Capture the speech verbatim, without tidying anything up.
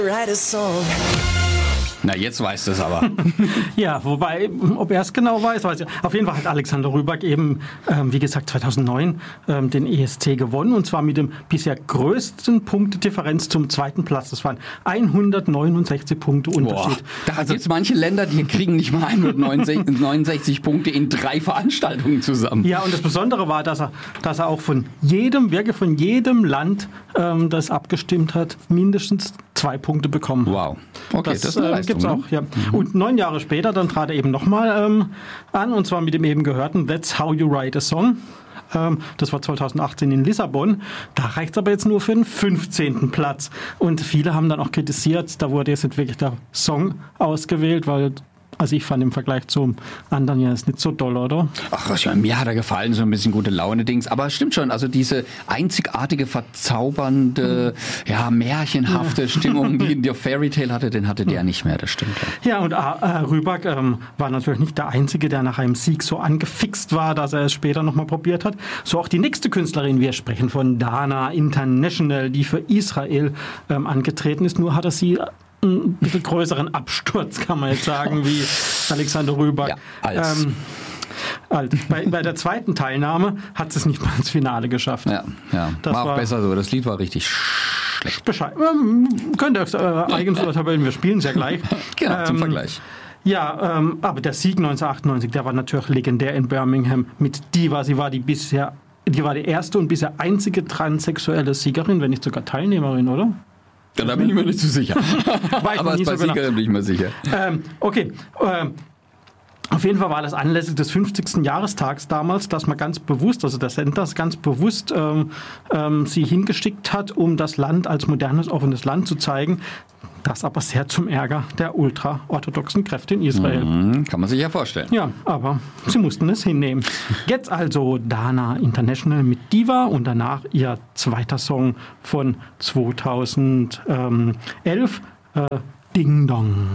Write a song. Na, jetzt weißt du es aber. Ja, wobei, ob er es genau weiß, weiß ich. Auf jeden Fall hat Alexander Rybak eben, ähm, wie gesagt, zweitausendneun ähm, den E S C gewonnen und zwar mit dem bisher größten Punktedifferenz zum zweiten Platz. Das waren hundertneunundsechzig Punkte Unterschied. Boah, da also, gibt es manche Länder, die kriegen nicht mal hundertneunundsechzig Punkte in drei Veranstaltungen zusammen. Ja, und das Besondere war, dass er, dass er auch von jedem, wirklich von jedem Land, ähm, das abgestimmt hat, mindestens zwei Punkte bekommen. Wow. Okay, das, das ist eine Leistung, gibt's auch, ja. Mhm. Und neun Jahre später, dann trat er eben nochmal ähm, an, und zwar mit dem eben gehörten That's How You Write a Song. Ähm, das war zweitausendachtzehn in Lissabon. Da reicht es aber jetzt nur für den fünfzehnten Platz. Und viele haben dann auch kritisiert, da wurde jetzt nicht wirklich der Song ausgewählt, weil... Also ich fand im Vergleich zum anderen ja ist nicht so doll, oder? Ach, mir hat er gefallen, so ein bisschen gute Laune-Dings. Aber es stimmt schon, also diese einzigartige, verzaubernde, mhm. ja, märchenhafte ja. Stimmung, die in der Fairy Tale hatte, den hatte der nicht mehr, das stimmt. Ja, ja und äh, Rybak ähm, war natürlich nicht der Einzige, der nach einem Sieg so angefixt war, dass er es später nochmal probiert hat. So auch die nächste Künstlerin, wir sprechen von Dana International, die für Israel ähm, angetreten ist. Nur hat er sie... einen bisschen größeren Absturz, kann man jetzt sagen, wie Alexander Rybak. Ja, als. Ähm, alt. Bei, bei der zweiten Teilnahme hat es nicht mal ins Finale geschafft. Ja, ja. Das war auch war besser so. Das Lied war richtig schlecht. Bescheid. Ähm, könnt ihr äh, eigens urteilen, wir spielen es ja gleich. Genau, ähm, zum Vergleich. Ja, ähm, aber der Sieg neunzehnhundertachtundneunzig, der war natürlich legendär in Birmingham mit Diva. Sie war die bisher, die war die erste und bisher einzige transsexuelle Siegerin, wenn nicht sogar Teilnehmerin, oder? Ja, da bin ich mir nicht so sicher. Aber bei Siegerin bin ich mir sicher. Ähm, okay. Ähm, auf jeden Fall war das anlässlich des fünfzigsten Jahrestags damals, dass man ganz bewusst, also der Sender ganz bewusst ähm, ähm, sie hingeschickt hat, um das Land als modernes, offenes Land zu zeigen. Das aber sehr zum Ärger der ultraorthodoxen Kräfte in Israel. Mhm, kann man sich ja vorstellen. Ja, aber sie mussten es hinnehmen. Jetzt also Dana International mit Diva und danach ihr zweiter Song von zweitausendelf, äh, Ding Dong.